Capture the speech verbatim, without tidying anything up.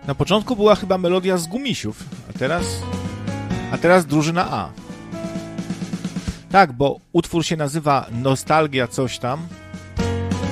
Na początku była chyba melodia z Gumisiów, a teraz, a teraz drużyna A. Tak, bo utwór się nazywa Nostalgia coś tam